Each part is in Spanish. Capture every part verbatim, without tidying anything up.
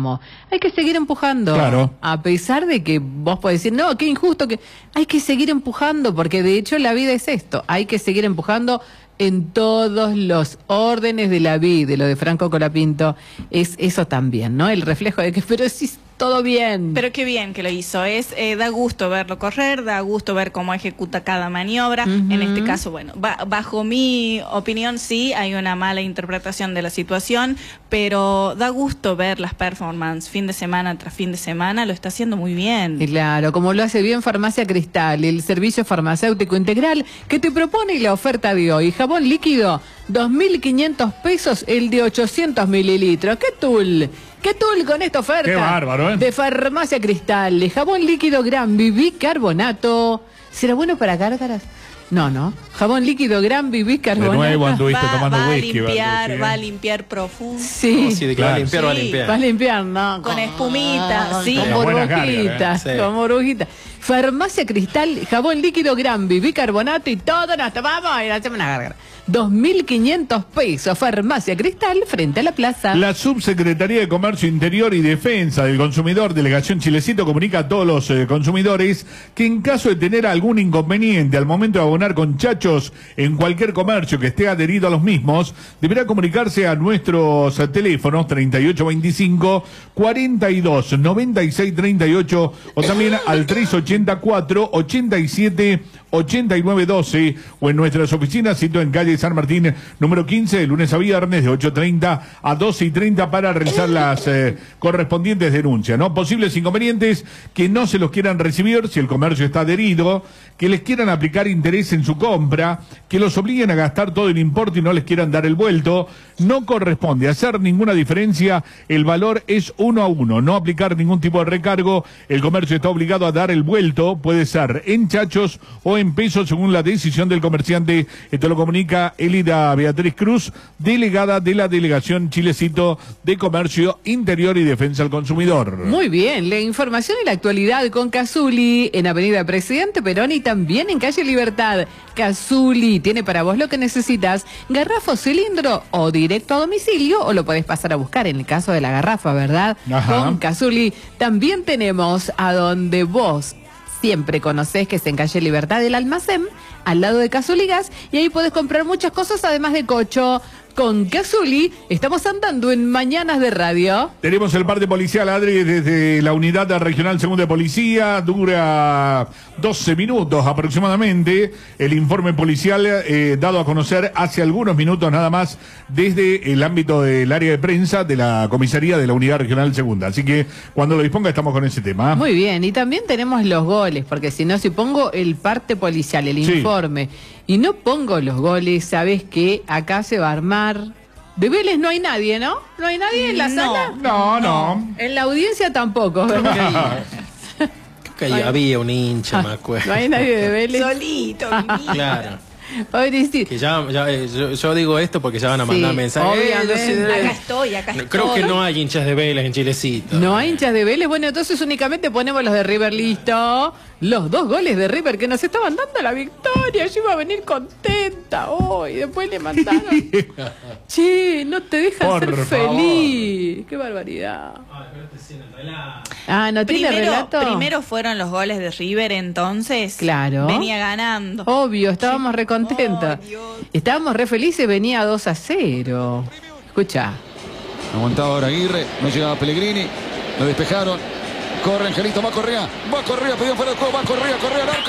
empujamos. Hay que seguir empujando. Claro. A pesar de que vos podés decir, no, qué injusto, que hay que seguir empujando, porque de hecho la vida es esto. Hay que seguir empujando en todos los órdenes de la vida. De lo de Franco Colapinto es eso también, ¿no? El reflejo de que, pero sí, todo bien. Pero qué bien que lo hizo. Es eh, da gusto verlo correr, da gusto ver cómo ejecuta cada maniobra. Uh-huh. En este caso, bueno, ba bajo mi opinión sí hay una mala interpretación de la situación, pero da gusto ver las performances fin de semana tras fin de semana. Lo está haciendo muy bien. Y claro, como lo hace bien Farmacia Cristal, el servicio farmacéutico integral que te propone la oferta de hoy. Jabón líquido, dos mil quinientos pesos, el de ochocientos mililitros. ¡Qué tul! ¿Qué tul con esta oferta? ¡Qué bárbaro, eh! De Farmacia Cristal, de jabón líquido gran bicarbonato. ¿Será bueno para gárgaras? No, no. Jabón líquido gran bicarbonato. De nuevo anduviste va, tomando va whisky. A limpiar, va, va a limpiar profundo. Sí. Oh, sí, de que claro. va a limpiar, sí. va a limpiar. Va a limpiar, ¿no? Con espumita, sí. Con burbujitas, ¿eh? sí. con burbujitas. Farmacia Cristal, jabón líquido gran bicarbonato y todo nos tomamos y nos hacemos una gárgara. dos mil quinientos pesos, Farmacia Cristal, frente a la plaza. La Subsecretaría de Comercio Interior y Defensa del Consumidor, Delegación Chilecito, comunica a todos los eh, consumidores que en caso de tener algún inconveniente al momento de abonar con chachos en cualquier comercio que esté adherido a los mismos, deberá comunicarse a nuestros eh, teléfonos treinta y ocho veinticinco, cuarenta y dos, noventa y seis treinta y ocho o también al trescientos ochenta y cuatro, ochenta y siete, ochenta y nueve doce o en nuestras oficinas, sito en calle San Martín, número quince, de lunes a viernes de ocho treinta a doce y treinta para realizar las eh, correspondientes denuncias, ¿no? Posibles inconvenientes que no se los quieran recibir si el comercio está adherido, que les quieran aplicar interés en su compra, que los obliguen a gastar todo el importe y no les quieran dar el vuelto. No corresponde hacer ninguna diferencia, el valor es uno a uno, no aplicar ningún tipo de recargo, el comercio está obligado a dar el vuelto, puede ser en chachos o en pesos según la decisión del comerciante. Esto lo comunica Elida Beatriz Cruz, delegada de la Delegación Chilecito de Comercio Interior y Defensa al Consumidor. Muy bien, la información y la actualidad con Cazuli en Avenida Presidente Perón y también en Calle Libertad. Cazuli tiene para vos lo que necesitas, garrafa, cilindro o directo a domicilio, o lo podés pasar a buscar en el caso de la garrafa, ¿verdad? Ajá. Con Cazuli también tenemos a donde vos siempre conocés, que es en Calle Libertad, el almacén, al lado de Cazuli Gas, y ahí podés comprar muchas cosas además de cocho. Con Cazuli estamos andando en Mañanas de Radio. Tenemos el parte policial, Adri, desde la unidad regional segunda de policía. Dura doce minutos aproximadamente. El informe policial eh, dado a conocer hace algunos minutos nada más desde el ámbito del área de prensa de la comisaría de la unidad regional segunda. Así que cuando lo disponga estamos con ese tema. Muy bien, y también tenemos los goles, porque si no, si pongo el parte policial, el Sí. informe, y no pongo los goles, sabes que acá se va a armar. De Vélez no hay nadie, ¿no? ¿No hay nadie en la No. sala? No, no. En la audiencia tampoco, ¿verdad? Creo que ahí había un hincha, me acuerdo. No hay nadie de Vélez. Solito, mi vida. Claro. Pobrecito. Que ya, ya eh, yo, yo digo esto porque ya van a mandar Sí, mensajes. obviamente. Eh, yo soy de Vélez. Acá estoy, acá estoy. Creo que no hay hinchas de Vélez en Chilecito. No hay hinchas de Vélez. Bueno, entonces únicamente ponemos los de River, listo. Los dos goles de River que nos estaban dando la victoria. Yo iba a venir contenta hoy. Después le mandaron. Che, no te dejan Por ser favor. feliz. Qué barbaridad. Ah, ¿no tiene Primero, relato? primero fueron los goles de River, entonces. Claro. Venía ganando. Obvio, estábamos re contentos. Oh, Dios. Estábamos re felices, venía dos a cero. Escucha. Aguantaba ahora Aguirre, no llegaba Pellegrini, lo despejaron. Corre Angelito, va Correa, va Correa, pidió fuera de juego, va Correa, Correa al arco.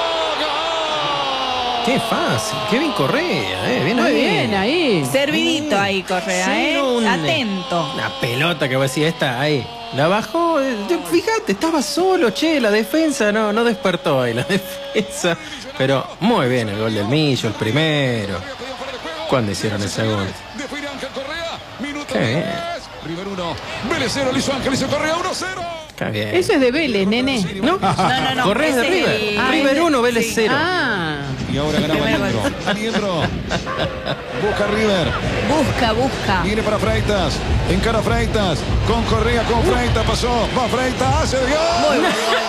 ¡Gol! Qué fácil, qué bien Correa, eh. Bien Muy ahí. bien, ahí. Servidito ahí, Correa, Sí, ¿eh? un- Atento. Una pelota que vos decís, esta, ahí. La bajó, eh, fíjate, estaba solo, che, la defensa no, no despertó ahí, la defensa. Pero muy bien el gol del Millo, el primero. ¿Cuándo hicieron ese gol? Define Ángel Correa, minuto Qué bien. diez. River uno, Vélez cero, lo hizo Ángel, hizo Correa uno cero. Qué bien. Eso es de Vélez, nene. ¿No? No, no, no. Correa es de ese River. el- Ah, River ese- uno, Vélez sí. cero. Ah. Y ahora ganaba Primer Aliendro. Aliendro. Busca River. Busca, busca. Viene para Freitas. Encara Freitas. Con Correa, con Freitas. Pasó. Va Freitas. Hace el gol. Muy bien.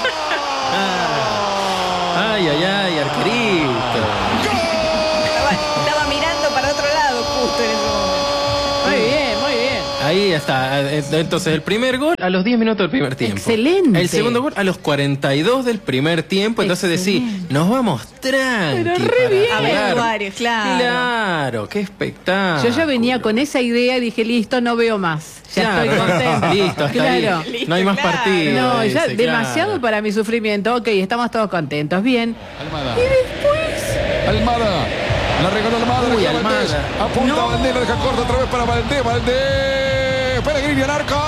Ay, ay, ay, arquerito. Estaba, estaba mirando para otro lado justo en ese momento. Muy bien, muy bien. Ahí ahí está. Entonces, el primer gol a los diez minutos del primer tiempo. Excelente. El segundo gol a los cuarenta y dos del primer tiempo. Entonces decís, nos vamos tranqui. Pero re bien. A vestuario, claro. Claro, qué espectáculo. Yo ya venía con esa idea y dije, listo, no veo más. Ya Claro. estoy contenta. Listo, hasta claro. ahí. No hay más Claro. partidos. No, ya dice, demasiado claro. para mi sufrimiento. Ok, estamos todos contentos. Bien. Almada. Y después... Almada. La regaló Almada. Uy, la deja Valdés. Almada. Apunta No. Valdés, la deja corta otra vez para Valdés. Valdés. Pellegrini al arco.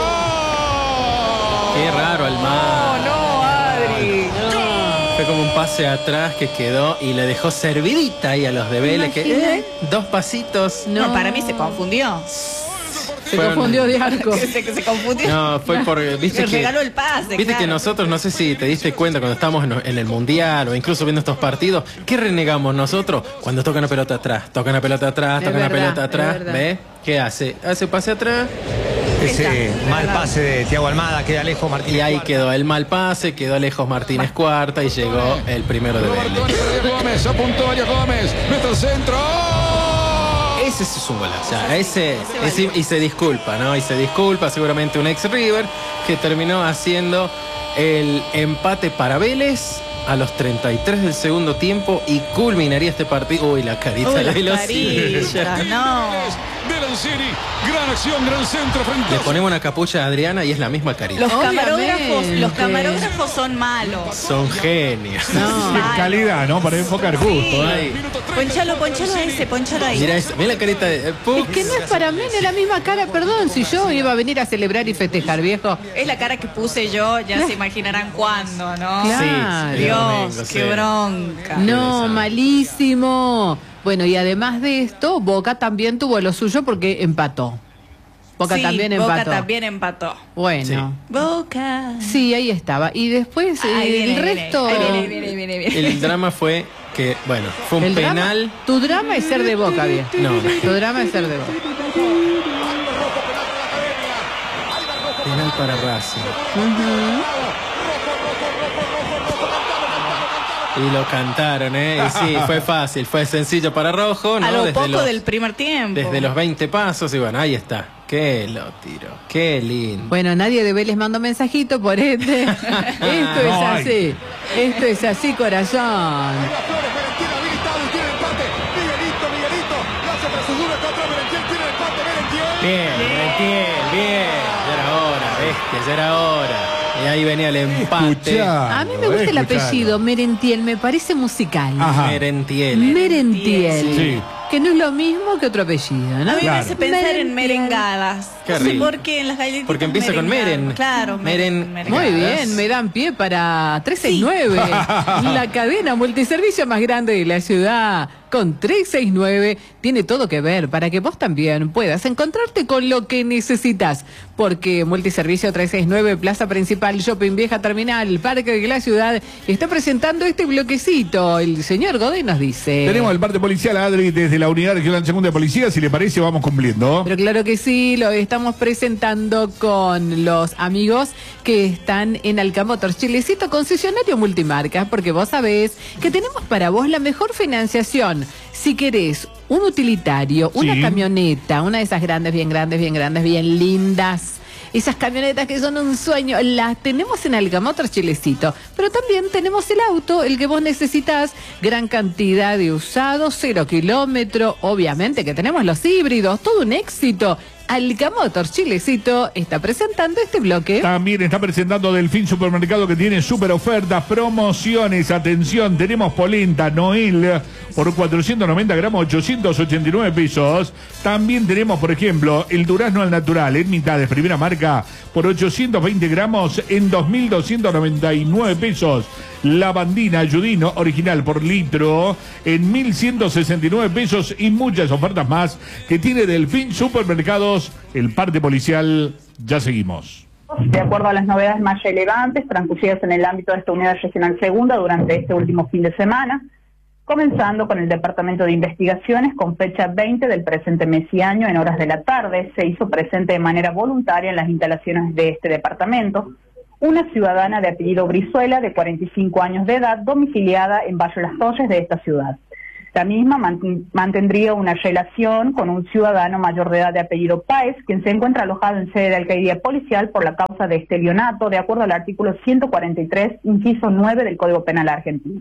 ¡Gol! Qué raro, Almada. No, Adri. Fue como un pase atrás que quedó y le dejó servidita ahí a los de Vélez. Que, Imagina. eh, dos pasitos. No, para mí se confundió. Se Fueron- confundió de arco. Que se, que se confundió. No, fue por. Viste Le que, regaló el pase, Viste claro. que nosotros, no sé si te diste cuenta cuando estamos en, en el Mundial o incluso viendo estos partidos, ¿qué renegamos nosotros? Cuando tocan la pelota atrás, tocan la pelota atrás, Es tocan la verdad, pelota es atrás, verdad. ¿ves? ¿Qué hace? Hace pase atrás Ese Está, mal verdad. pase de Thiago Almada, queda lejos Martínez. y ahí Cuarta. quedó el mal pase, quedó lejos Martínez Cuarta y llegó el primero de Roberto Vélez. Arias Gómez. Apuntó Arias Gómez. Mete el centro. Ese es un golazo. O sea, ese, ese- y se disculpa, ¿no? Y se disculpa, seguramente un ex River que terminó haciendo el empate para Vélez a los treinta y tres del segundo tiempo y culminaría este partido. Uy, la carita Uy, de la los carita, no. De Lanzini. Gran acción, gran centro frente Le a ponemos una capucha a Adriana y es la misma carita. Los Obviamente. camarógrafos, los camarógrafos son malos. Son genios. No. Qué calidad, ¿no? Para enfocar justo, ¿eh? Ay, Ponchalo, ponchalo a ese, ponchalo ahí. mira, esa, mira la carita de. eh, Pux. Es que no es para mí ni la misma cara. Perdón, si yo iba a venir a celebrar y festejar, viejo. Es la cara que puse yo, ya se imaginarán cuándo, ¿no? Claro. Sí, Dios, domingo, qué sí. bronca. No, Qué malísimo. Bueno, y además de esto, Boca también tuvo lo suyo porque empató. Boca Sí, también Boca empató. también empató. Bueno. Boca. Sí, ahí estaba. Y después eh, Ahí viene, el viene, resto... ahí viene, viene, viene, viene. El drama fue que, bueno, fue un el drama- penal. tu drama es ser de Boca, bien. No, no. Tu drama es ser de Boca. Penal para Racing. Y lo cantaron, ¿eh? Y sí, fue fácil, fue sencillo para Rojo, ¿no? A lo Desde poco los- del primer tiempo. Desde los veinte pasos y bueno, ahí está. Qué lo tiro, qué lindo. Bueno, nadie de Vélez mandó mensajito, por ende. Esto es No hay. así. Esto es así, corazón. Bien, Merentiel, bien. Ya era hora, bestia, ya era hora. Y ahí venía el empate. Escuchá. A mí me gusta el Escuchalo. apellido, Merentiel, me parece musical. Ajá. Merentiel. Merentiel. Sí. Que no es lo mismo que otro apellido, ¿no? A mí me Claro. hace pensar en Merentiel. merengadas. Qué No sé rico. por qué en las galletitas. Porque empieza con merengadas. meren. Claro, Meren. meren. Muy Merengadas. bien, me dan pie para trescientos sesenta y nueve. La cadena multiservicio más grande de la ciudad. Con trescientos sesenta y nueve tiene todo que ver para que vos también puedas encontrarte con lo que necesitas. Porque Multiservicio trescientos sesenta y nueve, Plaza Principal, Shopping Vieja Terminal, Parque de la Ciudad, está presentando este bloquecito. El señor Godoy nos dice... Tenemos el parte policial, Adri, desde la Unidad Regional Segunda de Policía. Si le parece, vamos cumpliendo. Pero claro que sí, lo estamos presentando con los amigos que están en Alcamotors Chilecito, concesionario multimarcas, porque vos sabés que tenemos para vos la mejor financiación. Si querés un utilitario, una Sí. camioneta, una de esas grandes, bien grandes, bien grandes, bien lindas. Esas camionetas que son un sueño, las tenemos en Alcamotors Chilecito. Pero también tenemos el auto, el que vos necesitas, gran cantidad de usados, cero kilómetro, obviamente que tenemos los híbridos, todo un éxito. Alcamotors Chilecito está presentando este bloque. También está presentando Delfín Supermercado, que tiene super ofertas, promociones. Atención, tenemos polenta Noel por cuatrocientos noventa gramos, ochocientos ochenta y nueve pesos. También tenemos, por ejemplo, el durazno al natural en mitad de primera marca por ochocientos veinte gramos en dos mil doscientos noventa y nueve pesos. Lavandina Ayudino original por litro en mil ciento sesenta y nueve pesos y muchas ofertas más que tiene Delfín Supermercados. El parte policial, ya seguimos. De acuerdo a las novedades más relevantes transcurridas en el ámbito de esta unidad regional segunda durante este último fin de semana, comenzando con el Departamento de Investigaciones, con fecha veinte del presente mes y año, en horas de la tarde, se hizo presente de manera voluntaria en las instalaciones de este departamento una ciudadana de apellido Brizuela, de cuarenta y cinco años de edad, domiciliada en Valle Las Torres de esta ciudad. Esta misma mantendría una relación con un ciudadano mayor de edad de apellido Páez, quien se encuentra alojado en sede de alcaldía policial por la causa de estelionato, de acuerdo al artículo ciento cuarenta y tres, inciso nueve del Código Penal argentino.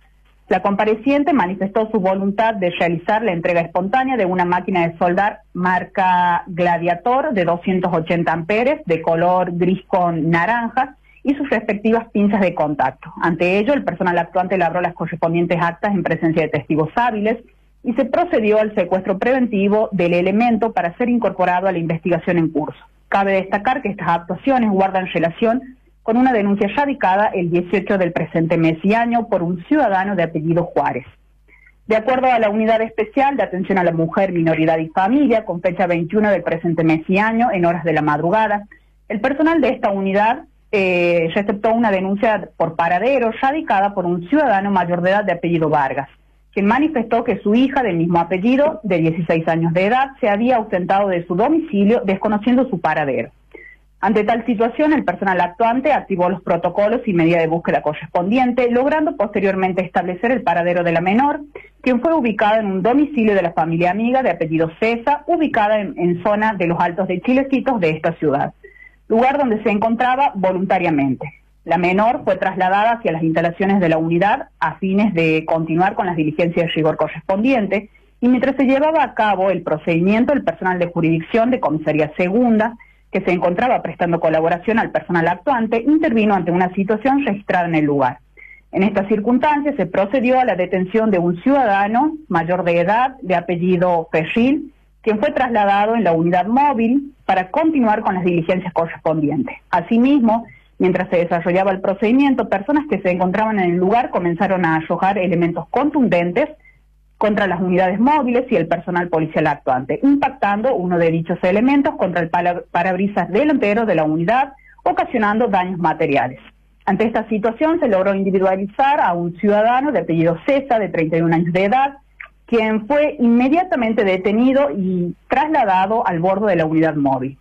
La compareciente manifestó su voluntad de realizar la entrega espontánea de una máquina de soldar marca Gladiator de doscientos ochenta amperes, de color gris con naranja, y sus respectivas pinzas de contacto. Ante ello, el personal actuante elaboró las correspondientes actas en presencia de testigos hábiles y se procedió al secuestro preventivo del elemento para ser incorporado a la investigación en curso. Cabe destacar que estas actuaciones guardan relación con una denuncia radicada el dieciocho del presente mes y año por un ciudadano de apellido Juárez. De acuerdo a la Unidad Especial de Atención a la Mujer, Minoridad y Familia, con fecha veintiuno del presente mes y año, en horas de la madrugada, el personal de esta unidad Eh, receptó una denuncia por paradero radicada por un ciudadano mayor de edad de apellido Vargas, quien manifestó que su hija del mismo apellido, de dieciséis años de edad, se había ausentado de su domicilio desconociendo su paradero. Ante tal situación, el personal actuante activó los protocolos y medida de búsqueda correspondiente, logrando posteriormente establecer el paradero de la menor, quien fue ubicada en un domicilio de la familia amiga de apellido Cesa, ubicada en, en zona de los Altos de Chilecitos de esta ciudad, lugar donde se encontraba voluntariamente. La menor fue trasladada hacia las instalaciones de la unidad a fines de continuar con las diligencias de rigor correspondientes, y mientras se llevaba a cabo el procedimiento, el personal de jurisdicción de Comisaría Segunda, que se encontraba prestando colaboración al personal actuante, intervino ante una situación registrada en el lugar. En estas circunstancias se procedió a la detención de un ciudadano mayor de edad de apellido Ferril, quien fue trasladado en la unidad móvil para continuar con las diligencias correspondientes. Asimismo, mientras se desarrollaba el procedimiento, personas que se encontraban en el lugar comenzaron a arrojar elementos contundentes contra las unidades móviles y el personal policial actuante, impactando uno de dichos elementos contra el parabrisas delantero de la unidad, ocasionando daños materiales. Ante esta situación se logró individualizar a un ciudadano de apellido César, de treinta y un años de edad, quien fue inmediatamente detenido y trasladado al bordo de la unidad móvil,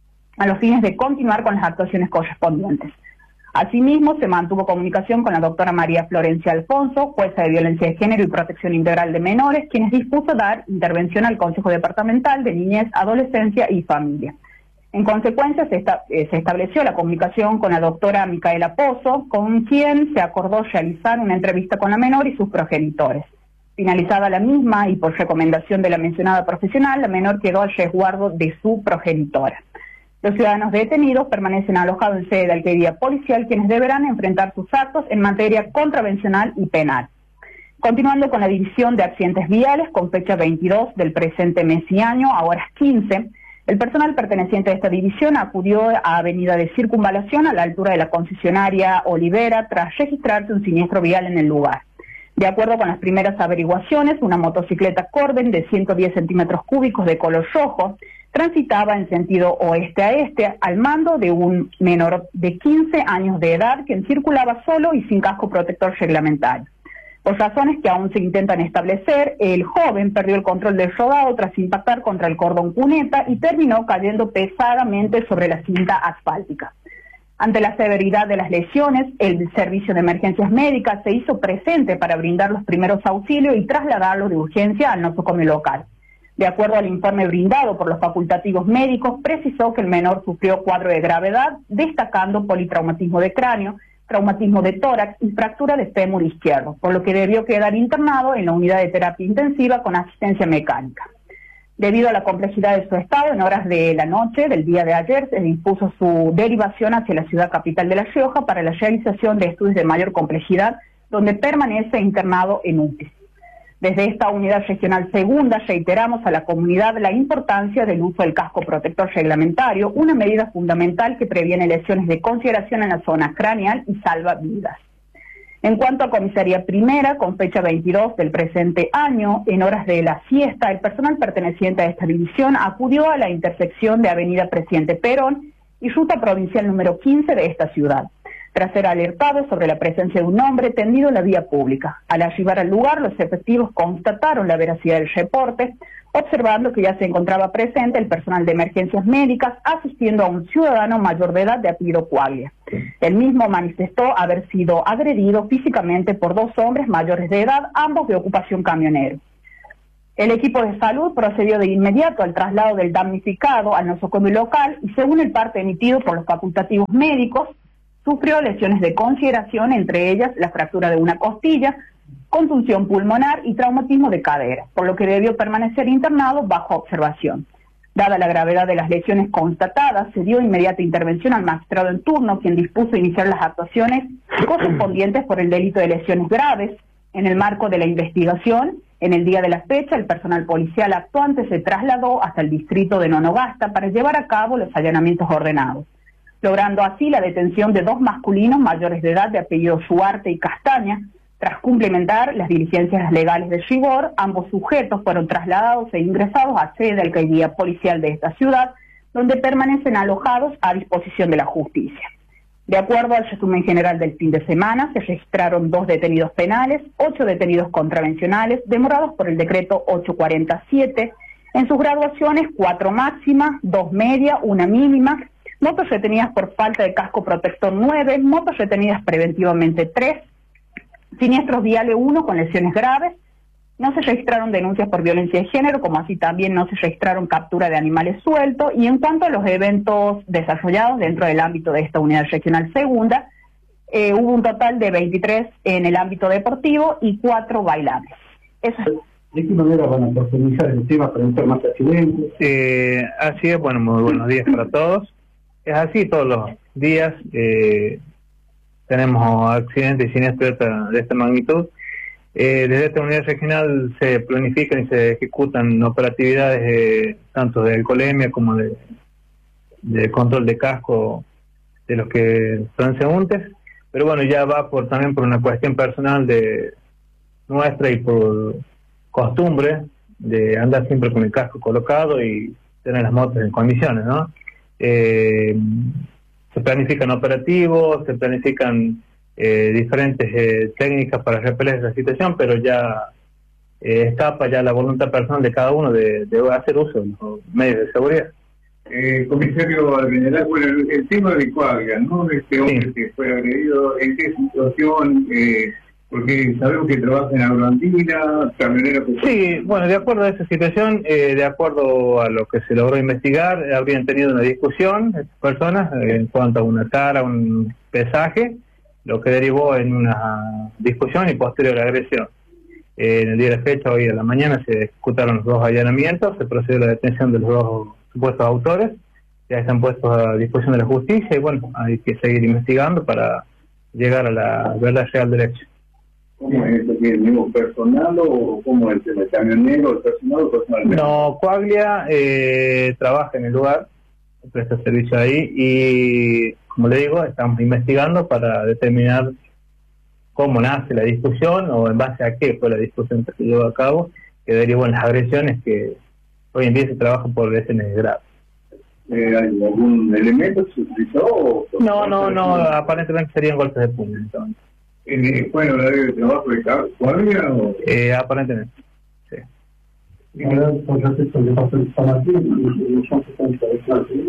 a los fines de continuar con las actuaciones correspondientes. Asimismo, se mantuvo comunicación con la doctora María Florencia Alfonso, jueza de Violencia de Género y Protección Integral de Menores, quienes dispuso dar intervención al Consejo Departamental de Niñez, Adolescencia y Familia. En consecuencia, se, esta, eh, se estableció la comunicación con la doctora Micaela Pozo, con quien se acordó realizar una entrevista con la menor y sus progenitores. Finalizada la misma y por recomendación de la mencionada profesional, la menor quedó al resguardo de su progenitora. Los ciudadanos detenidos permanecen alojados en sede de alcaldía policial, quienes deberán enfrentar sus actos en materia contravencional y penal. Continuando con la división de accidentes viales, con fecha veintidós del presente mes y año, a horas quince, el personal perteneciente a esta división acudió a Avenida de Circunvalación a la altura de la concesionaria Olivera tras registrarse un siniestro vial en el lugar. De acuerdo con las primeras averiguaciones, una motocicleta Corden de ciento diez centímetros cúbicos de color rojo transitaba en sentido oeste a este al mando de un menor de quince años de edad quien circulaba solo y sin casco protector reglamentario. Por razones que aún se intentan establecer, el joven perdió el control del rodado tras impactar contra el cordón cuneta y terminó cayendo pesadamente sobre la cinta asfáltica. Ante la severidad de las lesiones, el Servicio de Emergencias Médicas se hizo presente para brindar los primeros auxilios y trasladarlo de urgencia al nosocomio local. De acuerdo al informe brindado por los facultativos médicos, precisó que el menor sufrió cuadro de gravedad, destacando politraumatismo de cráneo, traumatismo de tórax y fractura de fémur izquierdo, por lo que debió quedar internado en la unidad de terapia intensiva con asistencia mecánica. Debido a la complejidad de su estado, en horas de la noche del día de ayer se dispuso su derivación hacia la ciudad capital de La Rioja para la realización de estudios de mayor complejidad, donde permanece internado en U T I. Desde esta unidad regional segunda reiteramos a la comunidad la importancia del uso del casco protector reglamentario, una medida fundamental que previene lesiones de consideración en la zona craneal y salva vidas. En cuanto a Comisaría Primera, con fecha veintidós del presente año, en horas de la siesta, el personal perteneciente a esta división acudió a la intersección de Avenida Presidente Perón y Ruta Provincial número quince de esta ciudad. tras ser alertados sobre la presencia de un hombre tendido en la vía pública. Al arribar al lugar, los efectivos constataron la veracidad del reporte, observando que ya se encontraba presente el personal de emergencias médicas asistiendo a un ciudadano mayor de edad de apellido Quaglia. El mismo manifestó haber sido agredido físicamente por dos hombres mayores de edad, ambos de ocupación camionero. El equipo de salud procedió de inmediato al traslado del damnificado al nosocomio local y, según el parte emitido por los facultativos médicos, sufrió lesiones de consideración, entre ellas la fractura de una costilla, contusión pulmonar y traumatismo de cadera, por lo que debió permanecer internado bajo observación. Dada la gravedad de las lesiones constatadas, se dio inmediata intervención al magistrado en turno, quien dispuso iniciar las actuaciones correspondientes por el delito de lesiones graves. En el marco de la investigación, en el día de la fecha, el personal policial actuante se trasladó hasta el distrito de Nonogasta para llevar a cabo los allanamientos ordenados, logrando así la detención de dos masculinos mayores de edad de apellido Suarte y Castaña. Tras cumplimentar las diligencias legales de rigor, ambos sujetos fueron trasladados e ingresados a sede de la alcaldía policial de esta ciudad, donde permanecen alojados a disposición de la justicia. De acuerdo al resumen general del fin de semana, se registraron dos detenidos penales, ocho detenidos contravencionales, demorados por el decreto ochocientos cuarenta y siete, en sus graduaciones cuatro máximas, dos media, una mínima, motos retenidas por falta de casco protector nueve, motos retenidas preventivamente tres, siniestros viales uno con lesiones graves. No se registraron denuncias por violencia de género, como así también no se registraron captura de animales sueltos. Y en cuanto a los eventos desarrollados dentro del ámbito de esta unidad regional segunda, eh, hubo un total de veintitrés en el ámbito deportivo y cuatro bailables. Eso es. ¿De qué manera van a profundizar el tema para evitar más accidentes? Eh, así es, bueno, muy buenos días para todos. Es así todos los días. Eh, tenemos accidentes y siniestros de esta, de esta magnitud. Eh, desde esta unidad regional se planifican y se ejecutan operatividades eh, tanto de alcoholemia como de, de control de casco de los que son transeúntes, pero bueno, ya va por también por una cuestión personal de nuestra y por costumbre de andar siempre con el casco colocado y tener las motos en condiciones, ¿no? Eh, se planifican operativos, se planifican Eh, diferentes eh, técnicas para repeler esa situación, pero ya eh, escapa ya la voluntad personal de cada uno de, de hacer uso de los medios de seguridad. Eh, comisario general, bueno, el, el tema de Quaglia, ¿no? Este hombre sí. que fue agredido, ¿en qué situación? Eh, porque sabemos que trabaja en Agroandina, camionero... Que... Sí, bueno, de acuerdo a esa situación, eh, de acuerdo a lo que se logró investigar, habrían tenido una discusión estas personas eh, en cuanto a una tara, un pesaje, lo que derivó en una discusión y posterior agresión. Eh, en el día de la fecha, hoy a la mañana, se ejecutaron los dos allanamientos, se procedió a la detención de los dos supuestos autores, ya están puestos a disposición de la justicia y bueno, hay que seguir investigando para llegar a la verdad real del hecho. ¿Cómo es esto? ¿El mismo personal o cómo es el camionero, el personal o personal? No, Quaglia eh, trabaja en el lugar, presta servicio ahí y, como le digo, estamos investigando para determinar cómo nace la discusión o en base a qué fue la discusión que se llevó a cabo, que derivó en las agresiones que hoy en día se trabajan por lesiones graves. Eh, ¿Hay algún elemento que se utilizó? O no, no, no, aparentemente serían golpes de puño. Entonces. Eh, ¿Fue en horario de trabajo de Quaglia o...? Eh, aparentemente, sí. Ahora, con respecto al que pasó en San Martín, ¿son setenta de clase?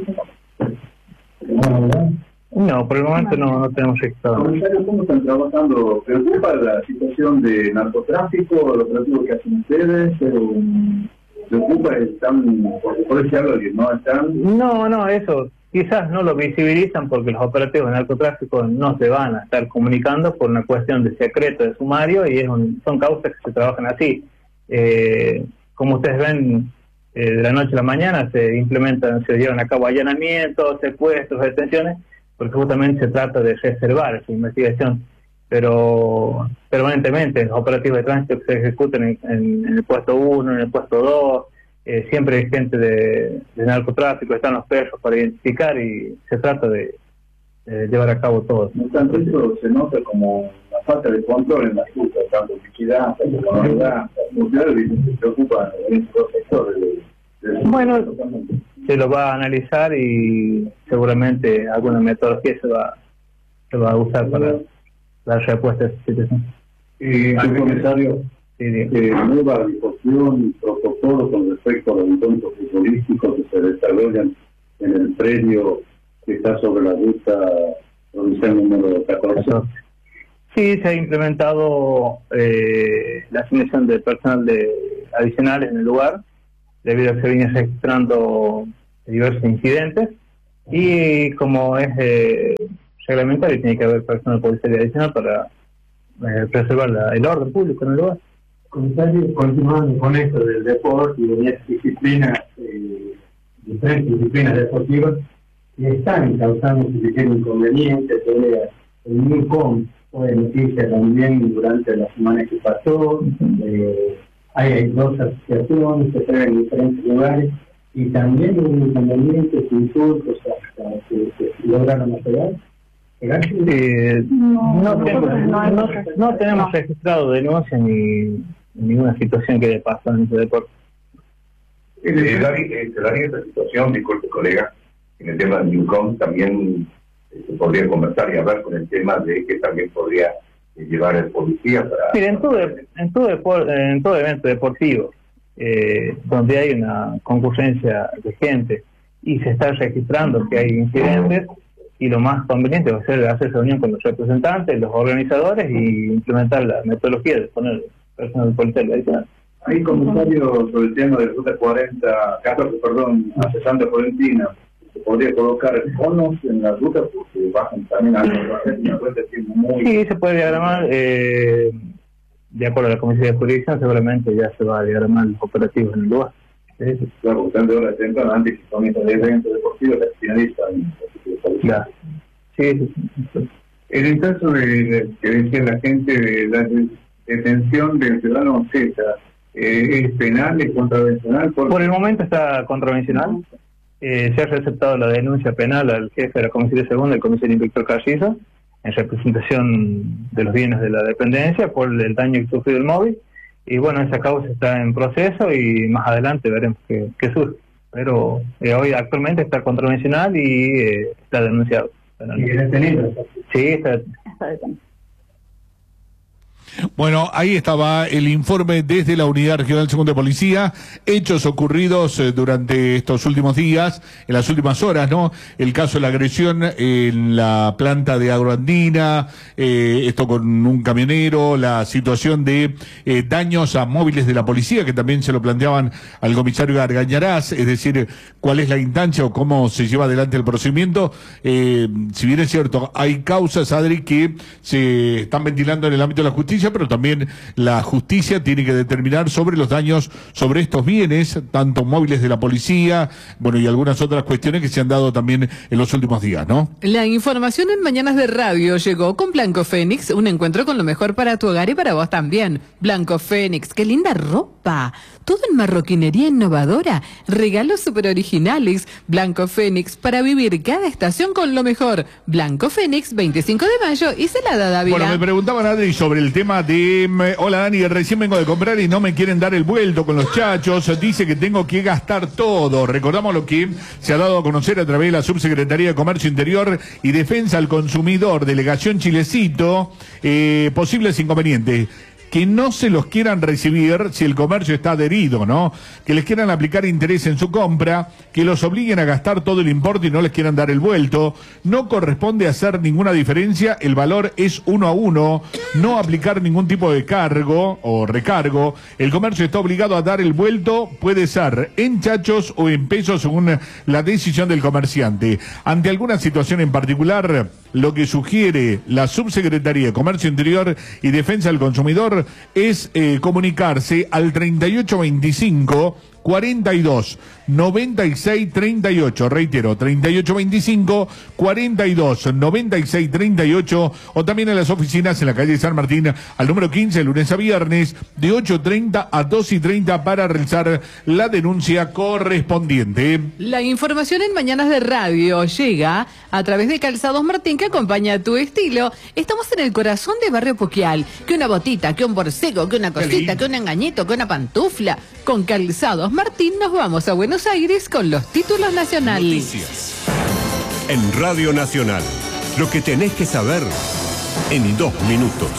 No, por el momento no, no tenemos registrado. Comisario, ¿cómo están trabajando? ¿Preocupa la situación de narcotráfico, los operativos que hacen ustedes? Pero, ¿preocupa? ¿Están, por decirlo, que no están? No, no, eso quizás no lo visibilizan porque los operativos de narcotráfico no se van a estar comunicando por una cuestión de secreto de sumario y es un, son causas que se trabajan así. Eh, como ustedes ven, eh, de la noche a la mañana se implementan, se llevan a cabo allanamientos, secuestros, detenciones, porque justamente se trata de reservar esa investigación. Pero permanentemente los operativos de tránsito que se ejecutan en, en, en el puesto uno, en el puesto dos, eh, siempre hay gente de, de narcotráfico, están los perros para identificar y se trata de, de llevar a cabo todo. No obstante, eso se nota como la falta de control en la ruta, tanto liquidez, tanto economía, muchos se preocupan en estos sectores. De, de bueno, se lo va a analizar y seguramente alguna metodología se va se va a usar para dar respuesta a esta situación. Eh, al comisario, eh, nueva disposición, protocolo con respecto a los encuentros futbolísticos que se desarrollan en el predio que está sobre la ruta provincial número catorce. Sí, se ha implementado eh, la asignación de personal de adicionales en el lugar, debido a que se vienen registrando diversos incidentes, y como es eh, reglamentario, tiene que haber personal policial adicional para eh, preservar la, el orden público en el lugar. Comisario, continuando con esto del deporte y de estas disciplinas, eh, diferentes disciplinas deportivas, que están causando suficiente inconveniente, peleas. El NUCOM fue noticia también durante la semana que pasó. eh, hay, hay dos asociaciones que están en diferentes lugares y también hubo inconvenientes, insultos hasta que se lograron apelar. Eh, no, no, tenemos, no, no, no tenemos registrado denuncias ni ninguna situación que haya pasado en ese deporte. Eh, eh, se daría esta situación, disculpe colega, en el tema del NUCOM también eh, se podría conversar y hablar con el tema de que también podría eh, llevar el policía para... Mira, en todo, en todo, depor, en todo evento deportivo, eh, donde hay una concurrencia de gente y se está registrando que hay incidentes, y lo más conveniente va a ser hacer reunión con los representantes, los organizadores y implementar la metodología de poner personal policial adicional. Hay comentarios sobre el tema de la ruta cuarenta, catorce, perdón, a Santa Florentina. Se podría colocar bonos en la ruta porque bajan también a la ruta muy... Sí, se puede diagramar, eh, de acuerdo a la comisión de jurisdicción, seguramente ya se va a diagramar los operativos en el lugar. Sí, claro, bastante horas temprano, antes que comienza el evento deportivo, se finaliza. Claro. Sí, sí, sí. En el caso de, de que decía la gente de la detención del ciudadano Z, eh, ¿es penal, es contravencional? Por... por el momento está contravencional. Eh, se ha receptado la denuncia penal al jefe de la comisaría segunda, el comisario Víctor Carrizo, en representación de los bienes de la dependencia por el daño que sufrió el móvil. Y bueno, esa causa está en proceso y más adelante veremos qué, qué surge. Pero eh, hoy actualmente está contravencional y eh, está denunciado. ¿Y detenido? Sí, está, Está detenido. Bueno, ahí estaba el informe desde la Unidad Regional Segunda de Policía, hechos ocurridos eh, durante estos últimos días, en las últimas horas, ¿no? El caso de la agresión en la planta de Agroandina, eh, esto con un camionero, la situación de eh, daños a móviles de la policía, que también se lo planteaban al comisario Argañarás, es decir, cuál es la instancia o cómo se lleva adelante el procedimiento. Eh, si bien es cierto, hay causas, Adri, que se están ventilando en el ámbito de la justicia, pero también la justicia tiene que determinar sobre los daños sobre estos bienes, tanto móviles de la policía, bueno, y algunas otras cuestiones que se han dado también en los últimos días, ¿no? La información en Mañanas de Radio llegó con Blanco Fénix, un encuentro con lo mejor para tu hogar y para vos también. Blanco Fénix, qué linda ropa, todo en marroquinería innovadora, regalos súper originales. Blanco Fénix, para vivir cada estación con lo mejor. Blanco Fénix, veinticinco de mayo y Celada Dávila. Bueno, me preguntaban, Adri, sobre el tema de... Hola, Dani, recién vengo de comprar y no me quieren dar el vuelto con los chachos. Dice que tengo que gastar todo. Recordamos lo que se ha dado a conocer a través de la Subsecretaría de Comercio Interior y Defensa al Consumidor, Delegación Chilecito, eh, posibles inconvenientes. Que no se los quieran recibir si el comercio está adherido, ¿no? Que les quieran aplicar interés en su compra, que los obliguen a gastar todo el importe y no les quieran dar el vuelto. No corresponde hacer ninguna diferencia, el valor es uno a uno, no aplicar ningún tipo de cargo o recargo. El comercio está obligado a dar el vuelto, puede ser en chachos o en pesos según la decisión del comerciante. Ante alguna situación en particular, lo que sugiere la Subsecretaría de Comercio Interior y Defensa del Consumidor es eh, comunicarse al treinta y ocho veinticinco cuarenta y dos noventa y seis treinta y ocho, reitero, treinta y ocho veinticinco cuarenta y dos noventa y seis treinta y ocho, o también en las oficinas en la calle San Martín al número quince, lunes a viernes de ocho treinta a dos y treinta para realizar la denuncia correspondiente. La información en Mañanas de Radio llega a través de Calzados Martín, que acompaña tu estilo. Estamos en el corazón de Barrio Poquial. Que una botita, que un borcego, que una cosita, que un engañito, que una pantufla. Con Calzados Martín nos vamos a Buenos Aires con los títulos nacionales. Noticias en Radio Nacional. Lo que tenés que saber en dos minutos.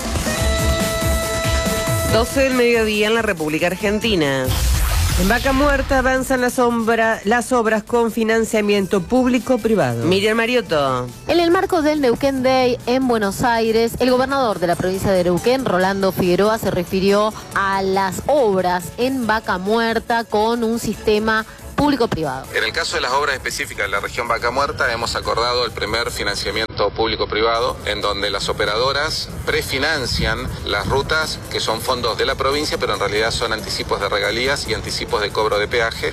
doce del mediodía en la República Argentina. En Vaca Muerta avanzan las, sombra, las obras con financiamiento público-privado. Miriam Mariotto. En el marco del Neuquén Day en Buenos Aires, el gobernador de la provincia de Neuquén, Rolando Figueroa, se refirió a las obras en Vaca Muerta con un sistema público-privado. En el caso de las obras específicas de la región Vaca Muerta, hemos acordado el primer financiamiento público-privado, en donde las operadoras prefinancian las rutas que son fondos de la provincia, pero en realidad son anticipos de regalías y anticipos de cobro de peaje.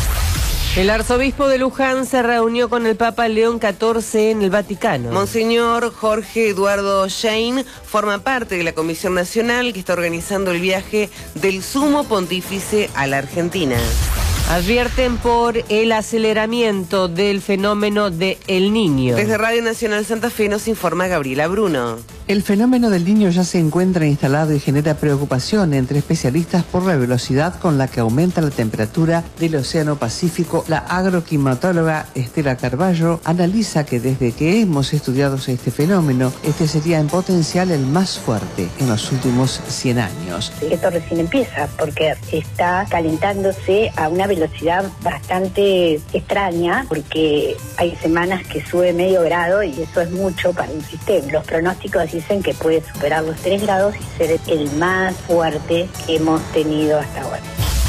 El arzobispo de Luján se reunió con el Papa León catorce en el Vaticano. Monseñor Jorge Eduardo Shane forma parte de la Comisión Nacional que está organizando el viaje del Sumo Pontífice a la Argentina. Advierten por el aceleramiento del fenómeno de El Niño. Desde Radio Nacional Santa Fe nos informa Gabriela Bruno. El fenómeno del Niño ya se encuentra instalado y genera preocupación entre especialistas por la velocidad con la que aumenta la temperatura del Océano Pacífico. La agroclimatóloga Estela Carballo analiza que desde que hemos estudiado este fenómeno, este sería en potencial el más fuerte en los últimos cien años. Esto recién empieza porque está calentándose a una velocidad bastante extraña, porque hay semanas que sube medio grado y eso es mucho para un sistema. Los pronósticos dicen que puede superar los tres grados y ser el más fuerte que hemos tenido hasta ahora.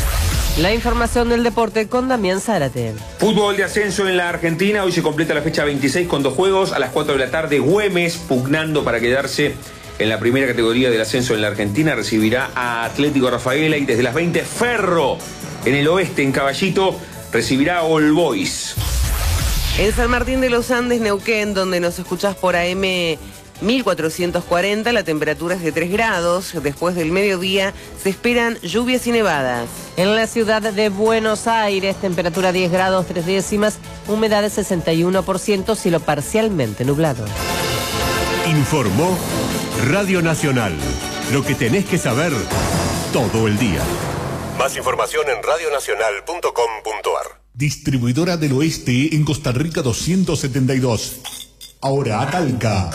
La información del deporte con Damián Zárate. Fútbol de ascenso en la Argentina. Hoy se completa la fecha veintiséis con dos juegos. A las cuatro de la tarde, Güemes, pugnando para quedarse en la primera categoría del ascenso en la Argentina, recibirá a Atlético Rafaela. Y desde las veinte, Ferro, en el oeste, en Caballito, recibirá a All Boys. En San Martín de los Andes, Neuquén, donde nos escuchás por A M mil cuatrocientos cuarenta, la temperatura es de tres grados. Después del mediodía se esperan lluvias y nevadas. En la ciudad de Buenos Aires, temperatura diez grados tres décimas, humedad de sesenta y uno por ciento, cielo parcialmente nublado. Informó Radio Nacional. Lo que tenés que saber todo el día. Más información en radio nacional punto com punto a r. Distribuidora del Oeste en Costa Rica doscientos setenta y dos. Ahora a Talca.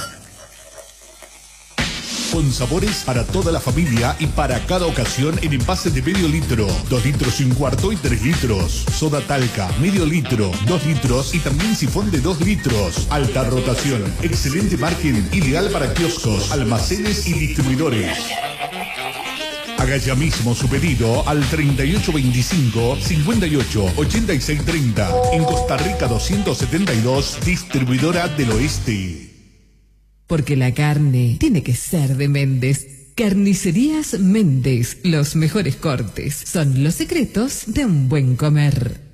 Con sabores para toda la familia y para cada ocasión en envases de medio litro, dos litros y un cuarto y tres litros. Soda Talca, medio litro, dos litros y también sifón de dos litros. Alta rotación, excelente margen, ideal para kioscos, almacenes y distribuidores. Haga ya mismo su pedido al treinta y ocho veinticinco, cincuenta y ocho, ochenta y seis treinta. En Costa Rica doscientos setenta y dos, Distribuidora del Oeste. Porque la carne tiene que ser de Méndez. Carnicerías Méndez. Los mejores cortes son los secretos de un buen comer.